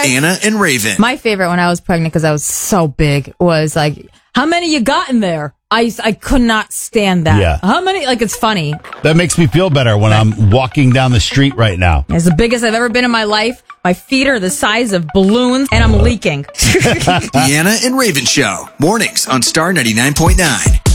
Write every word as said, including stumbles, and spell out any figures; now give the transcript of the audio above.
Anna and Raven. My favorite when I was pregnant, because I was so big, was like, how many you got in there? I, I could not stand that. Yeah. How many? Like, it's funny. That makes me feel better when I'm walking down the street right now. It's the biggest I've ever been in my life. My feet are the size of balloons, and I'm leaking. The Anna and Raven Show. Mornings on Star ninety-nine point nine.